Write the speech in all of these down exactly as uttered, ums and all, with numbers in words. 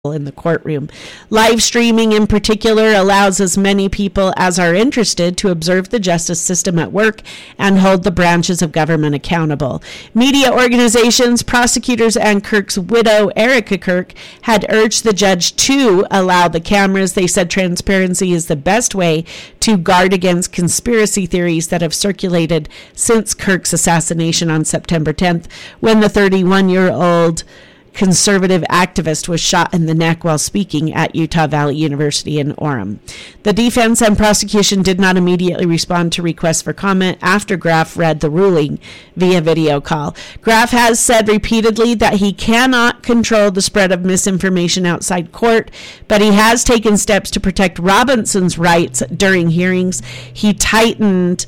in the courtroom. Live streaming in particular allows as many people as are interested to observe the justice system at work and hold the branches of government accountable. Media organizations, prosecutors, and Kirk's widow, Erica Kirk, had urged the judge to allow the cameras. They said transparency is the best way to guard against conspiracy theories that have circulated since Kirk's assassination on September tenth, when the thirty-one-year-old conservative activist was shot in the neck while speaking at Utah Valley University in Orem. The defense and prosecution did not immediately respond to requests for comment after Graff read the ruling via video call. Graff has said repeatedly that he cannot control the spread of misinformation outside court, but he has taken steps to protect Robinson's rights during hearings. He tightened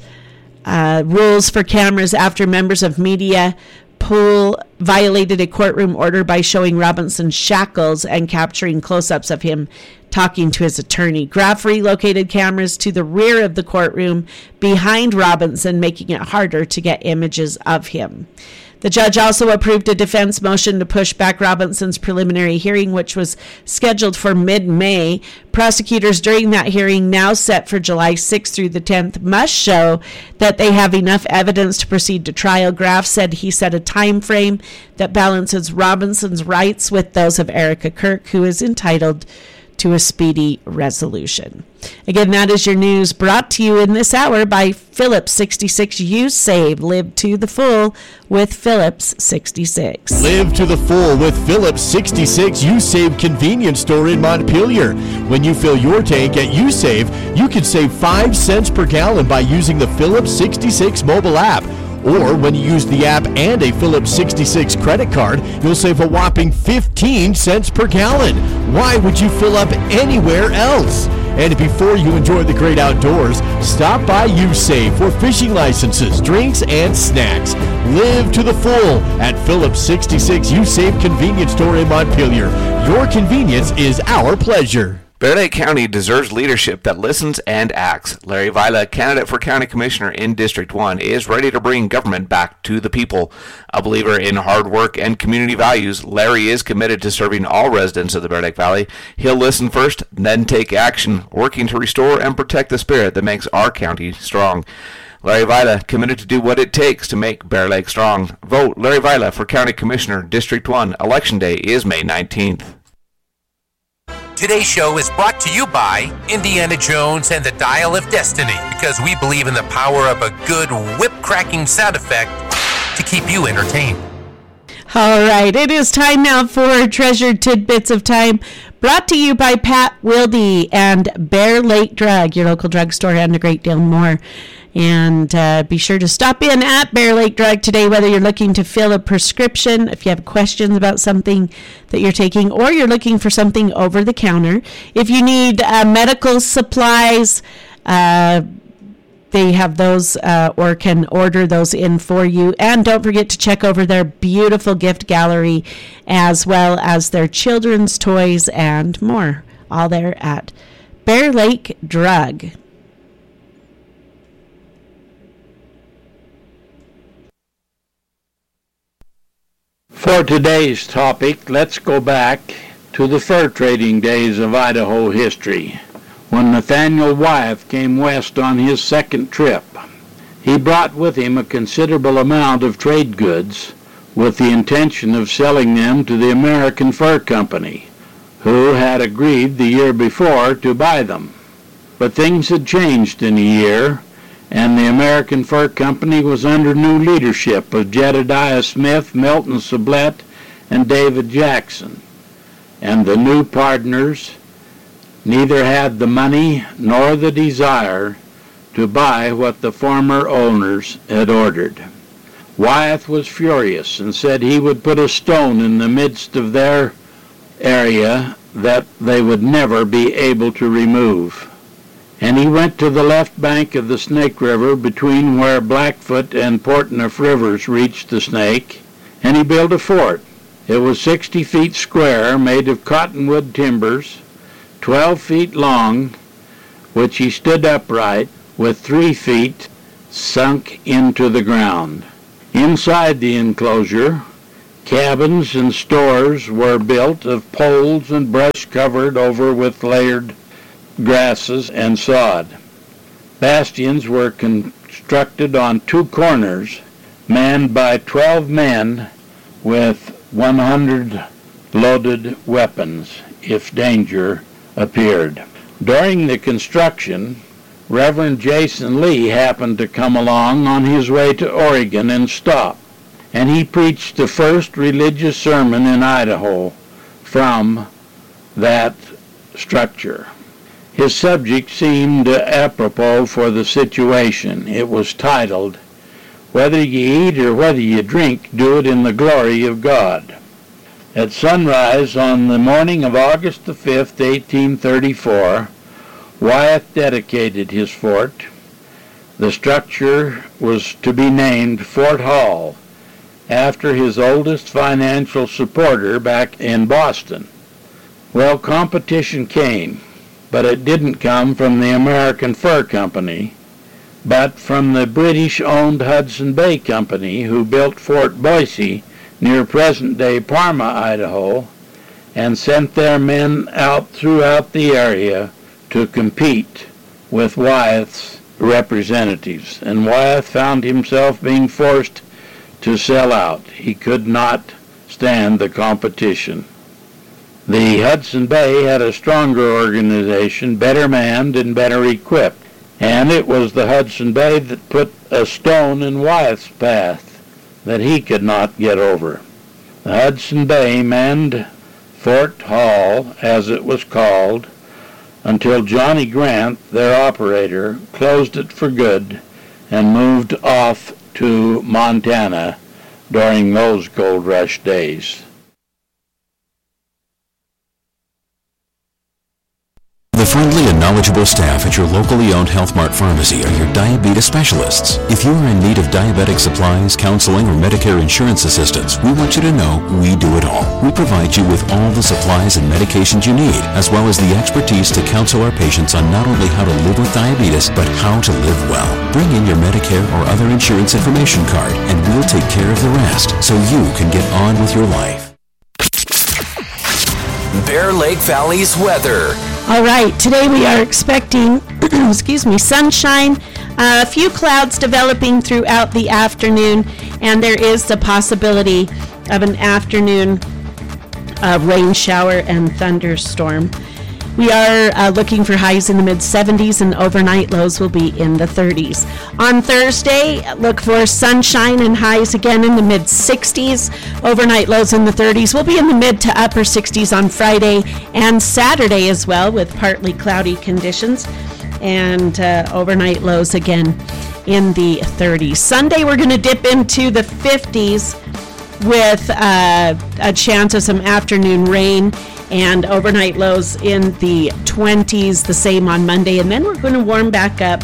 uh, rules for cameras after members of media pool violated a courtroom order by showing Robinson shackles and capturing close-ups of him talking to his attorney. Graff relocated cameras to the rear of the courtroom behind Robinson, making it harder to get images of him. The judge also approved a defense motion to push back Robinson's preliminary hearing, which was scheduled for mid-May. Prosecutors during that hearing, now set for July sixth through the tenth, must show that they have enough evidence to proceed to trial. Graff said he set a time frame that balances Robinson's rights with those of Erica Kirk, who is entitled to a speedy resolution. Again, that is your news, brought to you in this hour by Phillips sixty-six. You save. Live to the full with Phillips sixty-six. Live to the full with Phillips sixty-six. You Save convenience store in Montpelier. When you fill your tank at You Save, you can save five cents per gallon by using the Phillips sixty-six mobile app. Or when you use the app and a Phillips sixty-six credit card, you'll save a whopping fifteen cents per gallon. Why would you fill up anywhere else? And before you enjoy the great outdoors, stop by You Save for fishing licenses, drinks, and snacks. Live to the full at Phillips sixty-six You Save convenience store in Montpelier. Your convenience is our pleasure. Bear Lake County deserves leadership that listens and acts. Larry Vila, candidate for county commissioner in District one, is ready to bring government back to the people. A believer in hard work and community values, Larry is committed to serving all residents of the Bear Lake Valley. He'll listen first, then take action, working to restore and protect the spirit that makes our county strong. Larry Vila, committed to do what it takes to make Bear Lake strong. Vote Larry Vila for county commissioner, District one. Election day is May nineteenth. Today's show is brought to you by Indiana Jones and the Dial of Destiny, because we believe in the power of a good whip-cracking sound effect to keep you entertained. All right, it is time now for Treasured Tidbits of Time, brought to you by Pat Wilde and Bear Lake Drug, your local drugstore, and a great deal more. And uh, be sure to stop in at Bear Lake Drug today, whether you're looking to fill a prescription, if you have questions about something that you're taking, or you're looking for something over the counter. If you need uh, medical supplies, uh, they have those uh, or can order those in for you. And don't forget to check over their beautiful gift gallery, as well as their children's toys and more. All there at Bear Lake Drug. For today's topic, let's go back to the fur trading days of Idaho history, when Nathaniel Wyeth came west on his second trip. He brought with him a considerable amount of trade goods with the intention of selling them to the American Fur Company, who had agreed the year before to buy them. But things had changed in a year, and the American Fur Company was under new leadership of Jedediah Smith, Milton Sublette, and David Jackson. And the new partners neither had the money nor the desire to buy what the former owners had ordered. Wyeth was furious and said he would put a stone in the midst of their area that they would never be able to remove. And he went to the left bank of the Snake River between where Blackfoot and Portneuf Rivers reached the Snake, and he built a fort. It was sixty feet square, made of cottonwood timbers, twelve feet long, which he stood upright with three feet sunk into the ground. Inside the enclosure, Cabins and stores were built of poles and brush covered over with layered grasses and sod. Bastions were constructed on two corners, manned by twelve men with one hundred loaded weapons if danger appeared. During the construction, Reverend Jason Lee happened to come along on his way to Oregon and stop, and he preached the first religious sermon in Idaho from that structure. His subject seemed apropos for the situation. It was titled, "Whether you eat or whether you drink, do it in the glory of God." At sunrise on the morning of August the fifth, eighteen thirty-four, Wyeth dedicated his fort. The structure was to be named Fort Hall, after his oldest financial supporter back in Boston. Well, competition came, but it didn't come from the American Fur Company, but from the British-owned Hudson Bay Company, who built Fort Boise near present-day Parma, Idaho, and sent their men out throughout the area to compete with Wyeth's representatives. And Wyeth found himself being forced to sell out. He could not stand the competition. The Hudson Bay had a stronger organization, better manned and better equipped, and it was the Hudson Bay that put a stone in Wyeth's path that he could not get over. The Hudson Bay manned Fort Hall, as it was called, until Johnny Grant, their operator, closed it for good and moved off to Montana during those gold rush days. The friendly and knowledgeable staff at your locally owned Health Mart Pharmacy are your diabetes specialists. If you are in need of diabetic supplies, counseling, or Medicare insurance assistance, we want you to know we do it all. We provide you with all the supplies and medications you need, as well as the expertise to counsel our patients on not only how to live with diabetes, but how to live well. Bring in your Medicare or other insurance information card, and we'll take care of the rest so you can get on with your life. Bear Lake Valley's weather. All right, today we are expecting, excuse me, sunshine, uh, a few clouds developing throughout the afternoon, and there is the possibility of an afternoon uh, rain shower and thunderstorm. We are uh, looking for highs in the mid seventies, and overnight lows will be in the thirties. On Thursday, look for sunshine and highs again in the mid sixties. Overnight lows in the thirties. We'll be in the mid to upper sixties on Friday and Saturday as well, with partly cloudy conditions, and uh, overnight lows again in the thirties. Sunday, we're going to dip into the fifties with uh, a chance of some afternoon rain, and overnight lows in the twenties, the same on Monday. And then we're going to warm back up,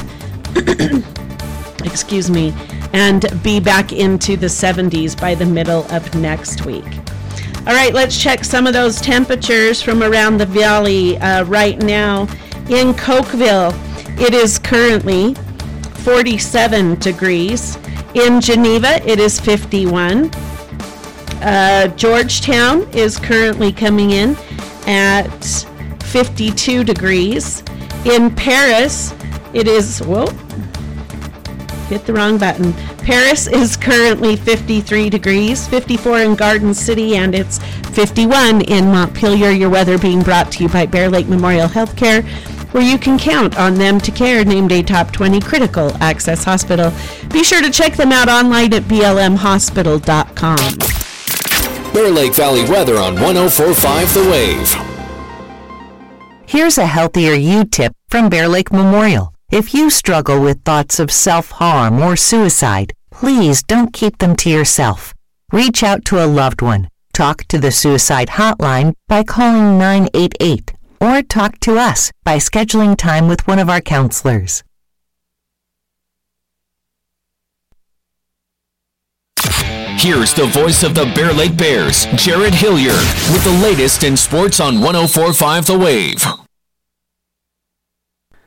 excuse me, and be back into the seventies by the middle of next week. All right, let's check some of those temperatures from around the valley uh, right now. In Cokeville, it is currently forty-seven degrees. In Geneva, it is fifty-one. Uh, Georgetown is currently coming in at fifty-two degrees. In Paris, it is, whoa, hit the wrong button. Paris is currently fifty-three degrees, fifty-four in Garden City, and it's fifty-one in Montpelier. Your weather being brought to you by Bear Lake Memorial Healthcare, where you can count on them to care, named a top twenty critical access hospital. Be sure to check them out online at b l m hospital dot com. Bear Lake Valley weather on one oh four point five The Wave. Here's a healthier you tip from Bear Lake Memorial. If you struggle with thoughts of self-harm or suicide, please don't keep them to yourself. Reach out to a loved one. Talk to the suicide hotline by calling nine eight eight, or talk to us by scheduling time with one of our counselors. Here's the voice of the Bear Lake Bears, Jared Hillier, with the latest in sports on one oh four point five The Wave.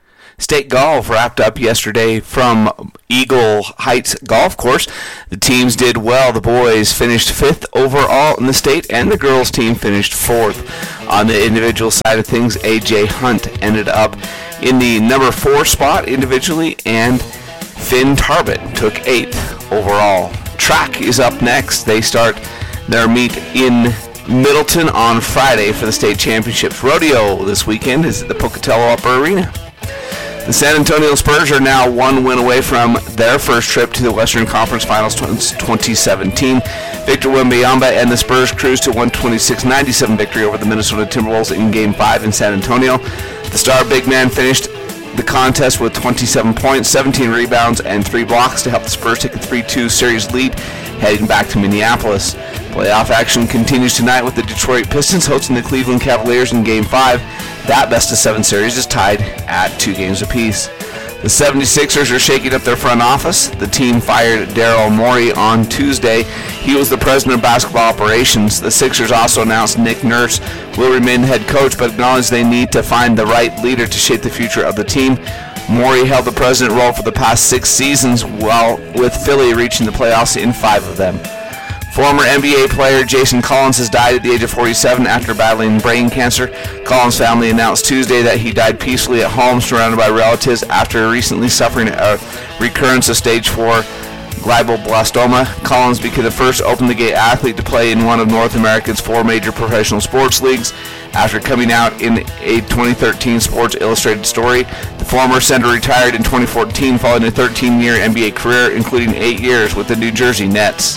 State golf wrapped up yesterday from Eagle Heights Golf Course. The teams did well. The boys finished fifth overall in the state, and the girls team finished fourth. On the individual side of things, A J Hunt ended up in the number four spot individually, and Finn Tarbett took eighth overall. Track is up next. They start their meet in Middleton on Friday for the state championships. Rodeo this weekend is at the Pocatello Upper Arena. The San Antonio Spurs are now one win away from their first trip to the Western Conference Finals twenty seventeen. Victor Wembanyama and the Spurs cruised to one twenty-six ninety-seven victory over the Minnesota Timberwolves in Game five in San Antonio. The star big man finished the contest with twenty-seven points, seventeen rebounds, and three blocks to help the Spurs take a three two series lead heading back to Minneapolis. Playoff action continues tonight with the Detroit Pistons hosting the Cleveland Cavaliers in Game five. That best-of-seven series is tied at two games apiece. The seventy-sixers are shaking up their front office. The team fired Daryl Morey on Tuesday. He was the president of basketball operations. The Sixers also announced Nick Nurse will remain the head coach, but acknowledged they need to find the right leader to shape the future of the team. Morey held the president role for the past six seasons, while with Philly reaching the playoffs in five of them. Former N B A player Jason Collins has died at the age of forty-seven after battling brain cancer. Collins' family announced Tuesday that he died peacefully at home surrounded by relatives after recently suffering a recurrence of stage four glioblastoma. Collins became the first open-the-gate athlete to play in one of North America's four major professional sports leagues. After coming out in a twenty thirteen Sports Illustrated story, the former center retired in twenty fourteen following a thirteen-year N B A career, including eight years with the New Jersey Nets.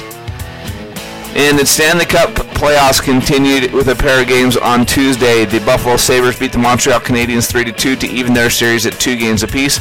And the Stanley Cup playoffs continued with a pair of games on Tuesday. The Buffalo Sabres beat the Montreal Canadiens three to two to even their series at two games apiece.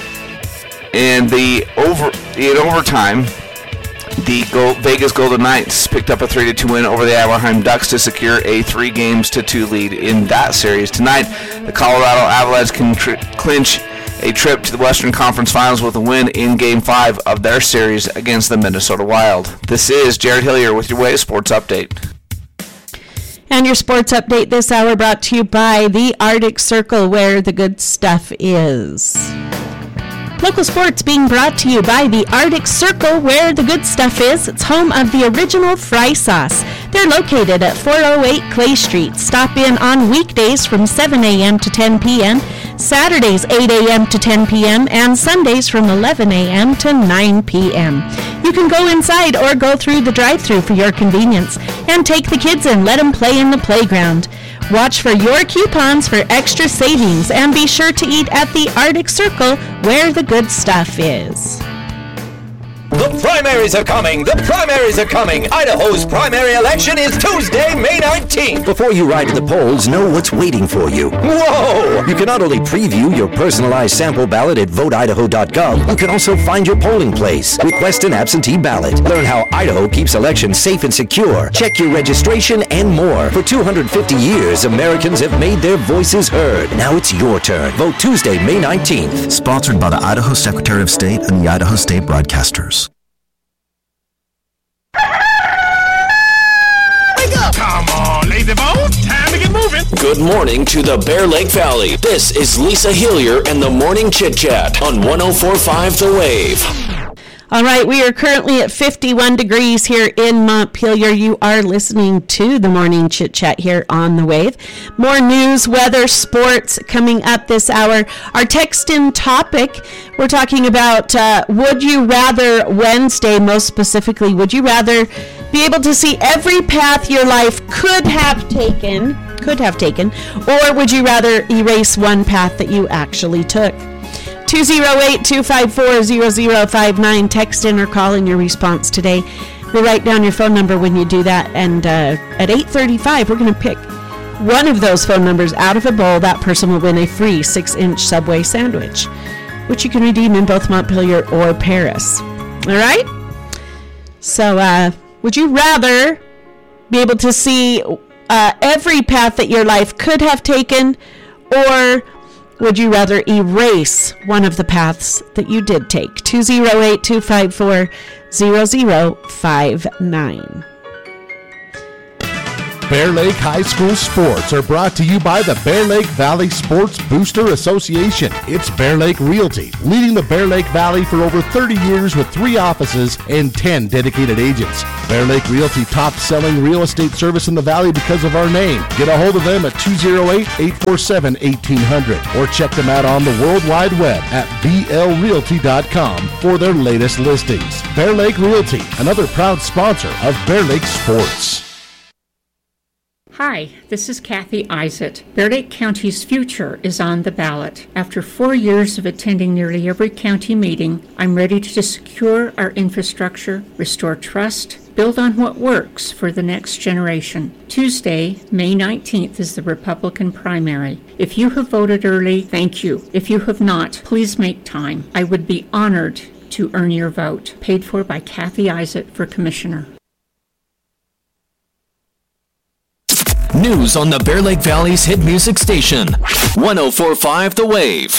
And the over in overtime, the Gold, Vegas Golden Knights picked up a three to two win over the Anaheim Ducks to secure a three games to two lead in that series. Tonight, the Colorado Avalanche can tr- clinch a trip to the Western Conference Finals with a win in Game five of their series against the Minnesota Wild. This is Jared Hillier with your Wave Sports Update. And your sports update this hour brought to you by the Arctic Circle, where the good stuff is. Local sports being brought to you by the Arctic Circle, where the good stuff is. It's home of the original fry sauce. They're located at four oh eight Clay Street. Stop in on weekdays from seven a.m. to ten p.m., Saturdays eight a.m. to ten p.m., and Sundays from eleven a.m. to nine p.m. You can go inside or go through the drive-thru for your convenience and take the kids and let them play in the playground. Watch for your coupons for extra savings and be sure to eat at the Arctic Circle, where the good stuff is. The primaries are coming! The primaries are coming! Idaho's primary election is Tuesday, May nineteenth! Before you ride to the polls, know what's waiting for you. Whoa! You can not only preview your personalized sample ballot at vote idaho dot gov, you can also find your polling place, request an absentee ballot, learn how Idaho keeps elections safe and secure, check your registration, and more. For two hundred fifty years, Americans have made their voices heard. Now it's your turn. Vote Tuesday, May nineteenth. Sponsored by the Idaho Secretary of State and the Idaho State Broadcasters. Come on, lazy bones, time to get moving. Good morning to the Bear Lake Valley. This is Lisa Hillier and the Morning Chit Chat on one oh four point five The Wave. All right, we are currently at fifty-one degrees here in Montpelier. You are listening to the Morning Chit Chat here on The Wave. More news, weather, sports coming up this hour. Our text-in topic, we're talking about uh, would you rather Wednesday, most specifically, would you rather be able to see every path your life could have taken, could have taken, or would you rather erase one path that you actually took? two oh eight, two five four, oh oh five nine. Text in or call in your response today. We'll write down your phone number when you do that. And uh, at eight thirty-five, we're going to pick one of those phone numbers out of a bowl. That person will win a free six-inch Subway sandwich, which you can redeem in both Montpelier or Paris. All right? So uh, would you rather be able to see uh, every path that your life could have taken, or would you rather erase one of the paths that you did take? two oh eight, two five four, oh oh five nine. Bear Lake High School sports are brought to you by the Bear Lake Valley Sports Booster Association. It's Bear Lake Realty, leading the Bear Lake Valley for over thirty years with three offices and ten dedicated agents. Bear Lake Realty, top-selling real estate service in the valley because of our name. Get a hold of them at two oh eight, eight four seven, eighteen hundred or check them out on the World Wide Web at b l realty dot com for their latest listings. Bear Lake Realty, another proud sponsor of Bear Lake Sports. Hi, this is Kathy Isett. Bear Lake County's future is on the ballot. After four years of attending nearly every county meeting, I'm ready to secure our infrastructure, restore trust, build on what works for the next generation. Tuesday, May nineteenth, is the Republican primary. If you have voted early, thank you. If you have not, please make time. I would be honored to earn your vote. Paid for by Kathy Isett for Commissioner. News on the Bear Lake Valley's hit music station, one oh four point five The Wave.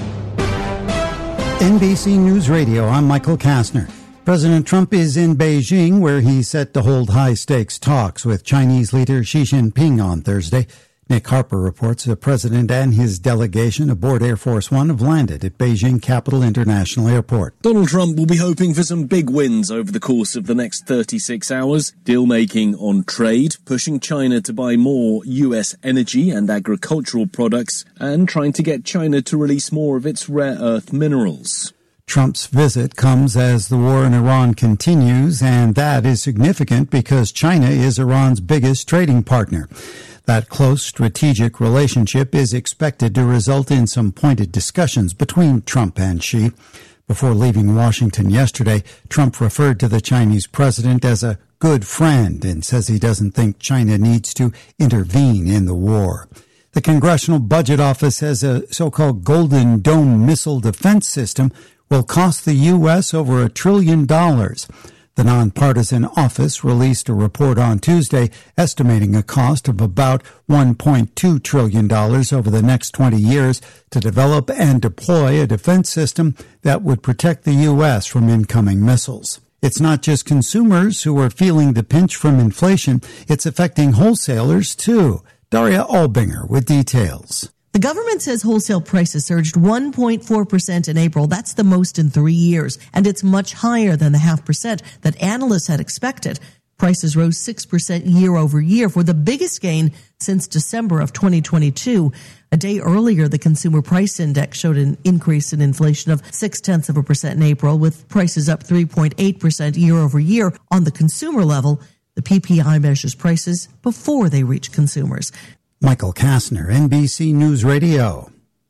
N B C News Radio, I'm Michael Kastner. President Trump is in Beijing, where he's set to hold high-stakes talks with Chinese leader Xi Jinping on Thursday. Nick Harper reports the president and his delegation aboard Air Force One have landed at Beijing Capital International Airport. Donald Trump will be hoping for some big wins over the course of the next thirty-six hours. Deal-making on trade, pushing China to buy more U S energy and agricultural products, and trying to get China to release more of its rare earth minerals. Trump's visit comes as the war in Iran continues, and that is significant because China is Iran's biggest trading partner. That close strategic relationship is expected to result in some pointed discussions between Trump and Xi. Before leaving Washington yesterday, Trump referred to the Chinese president as a good friend and says he doesn't think China needs to intervene in the war. The Congressional Budget Office says a so-called Golden Dome missile defense system will cost the U S over a trillion dollars. The nonpartisan office released a report on Tuesday estimating a cost of about one point two trillion dollars over the next twenty years to develop and deploy a defense system that would protect the U S from incoming missiles. It's not just consumers who are feeling the pinch from inflation, it's affecting wholesalers too. Daria Albinger with details. The government says wholesale prices surged one point four percent in April. That's the most in three years, and it's much higher than the half percent that analysts had expected. Prices rose six percent year over year for the biggest gain since December of twenty twenty-two. A day earlier, the Consumer Price Index showed an increase in inflation of six-tenths of a percent in April, with prices up three point eight percent year over year. On the consumer level, the P P I measures prices before they reach consumers. Michael Kastner, N B C News Radio.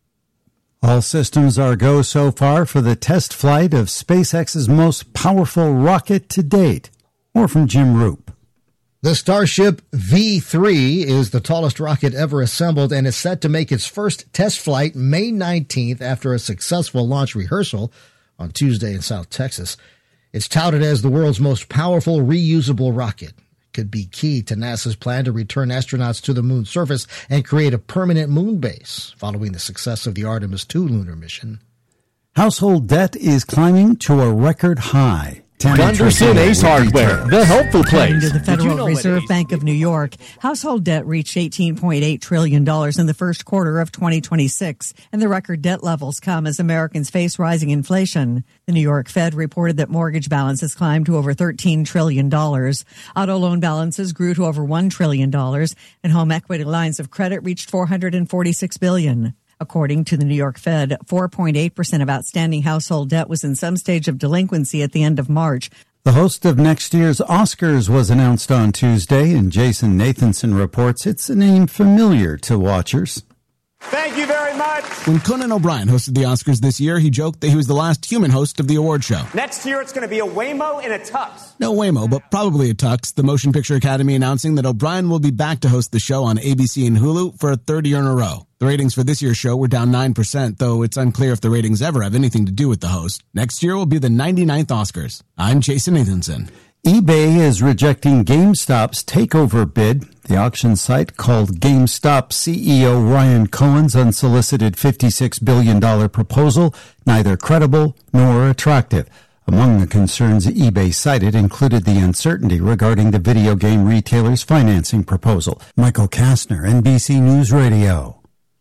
All systems are go so far for the test flight of SpaceX's most powerful rocket to date. More from Jim Roop. The Starship V three is the tallest rocket ever assembled and is set to make its first test flight May nineteenth after a successful launch rehearsal on Tuesday in South Texas. It's touted as the world's most powerful reusable rocket. Could be key to NASA's plan to return astronauts to the moon's surface and create a permanent moon base following the success of the Artemis two lunar mission. Household debt is climbing to a record high. Gunderson Ace Hardware, the helpful place. According to the Federal Reserve Bank of New York, household debt reached eighteen point eight trillion dollars in the first quarter of twenty twenty-six, and the record debt levels come as Americans face rising inflation. The New York Fed reported that mortgage balances climbed to over thirteen trillion dollars. Auto loan balances grew to over one trillion dollars, and home equity lines of credit reached four hundred forty-six billion dollars. According to the New York Fed, four point eight percent of outstanding household debt was in some stage of delinquency at the end of March. The host of next year's Oscars was announced on Tuesday, and Jason Nathanson reports it's a name familiar to watchers. Thank you very much. When Conan O'Brien hosted the Oscars this year, he joked that he was the last human host of the award show. Next year, it's going to be a Waymo in a tux. No Waymo, but probably a tux. The Motion Picture Academy announcing that O'Brien will be back to host the show on A B C and Hulu for a third year in a row. The ratings for this year's show were down nine percent, though it's unclear if the ratings ever have anything to do with the host. Next year will be the ninety-ninth Oscars. I'm Jason Nathanson. eBay is rejecting GameStop's takeover bid. The auction site called GameStop C E O Ryan Cohen's unsolicited fifty-six billion dollars proposal neither credible nor attractive. Among the concerns eBay cited included the uncertainty regarding the video game retailer's financing proposal. Michael Kastner, N B C News Radio.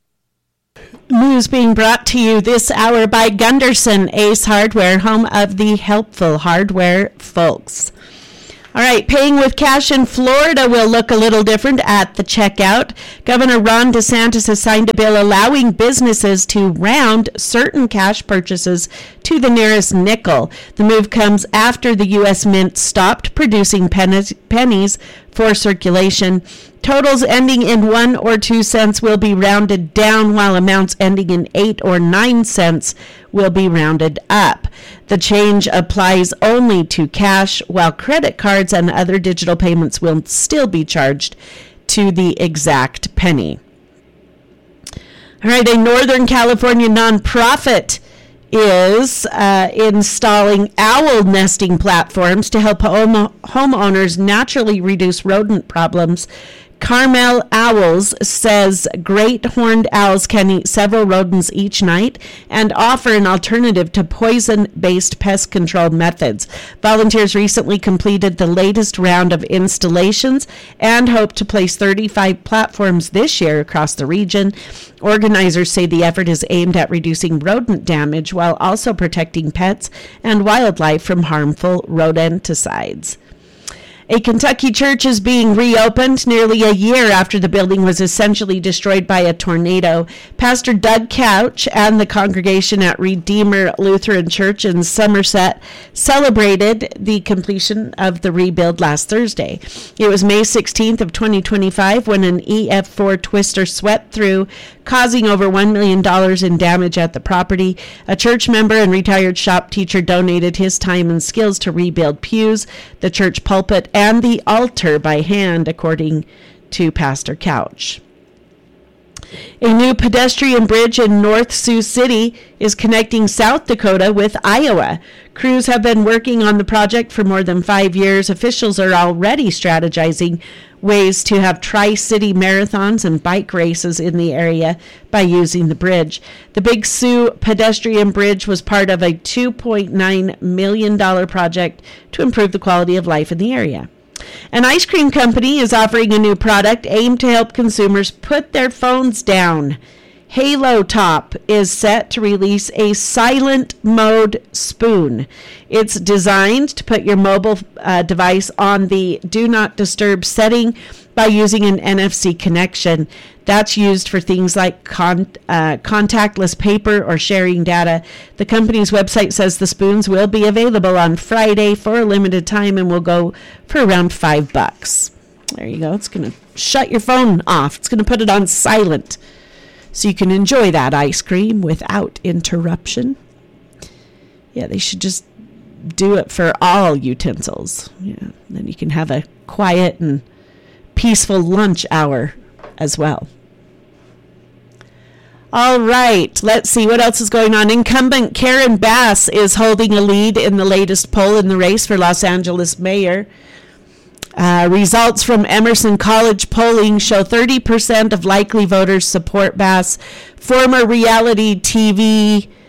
News being brought to you this hour by Gunderson, Ace Hardware, home of the helpful hardware folks. All right, paying with cash in Florida will look a little different at the checkout. Governor Ron DeSantis has signed a bill allowing businesses to round certain cash purchases to the nearest nickel. The move comes after the U S Mint stopped producing pennies, pennies for circulation. Totals ending in one or two cents will be rounded down, while amounts ending in eight or nine cents will be rounded up. The change applies only to cash, while credit cards and other digital payments will still be charged to the exact penny. All right, a Northern California nonprofit is uh, installing owl nesting platforms to help home- homeowners naturally reduce rodent problems. Carmel Owls says great horned owls can eat several rodents each night and offer an alternative to poison-based pest control methods. Volunteers recently completed the latest round of installations and hope to place thirty-five platforms this year across the region. Organizers say the effort is aimed at reducing rodent damage while also protecting pets and wildlife from harmful rodenticides. A Kentucky church is being reopened nearly a year after the building was essentially destroyed by a tornado. Pastor Doug Couch and the congregation at Redeemer Lutheran Church in Somerset celebrated the completion of the rebuild last Thursday. It was May sixteenth of twenty twenty-five when an E F four twister swept through, causing over one million dollars in damage at the property. A church member and retired shop teacher donated his time and skills to rebuild pews, the church pulpit, and the altar by hand, according to Pastor Couch. A new pedestrian bridge in North Sioux City is connecting South Dakota with Iowa. Crews have been working on the project for more than five years. Officials are already strategizing ways to have tri-city marathons and bike races in the area by using the bridge. The Big Sioux pedestrian bridge was part of a two point nine million dollars project to improve the quality of life in the area. An ice cream company is offering a new product aimed to help consumers put their phones down. Halo Top is set to release a silent mode spoon. It's designed to put your mobile uh, device on the Do Not Disturb setting by using an N F C connection. That's used for things like con- uh, contactless paper or sharing data. The company's website says the spoons will be available on Friday for a limited time and will go for around five bucks. There you go. It's going to shut your phone off. It's going to put it on silent, so you can enjoy that ice cream without interruption. Yeah, they should just do it for all utensils. Yeah, then you can have a quiet and peaceful lunch hour as well. All right, let's see what else is going on. Incumbent Karen Bass is holding a lead in the latest poll in the race for Los Angeles mayor. Uh, results from Emerson College polling show thirty percent of likely voters support Bass. Former reality T V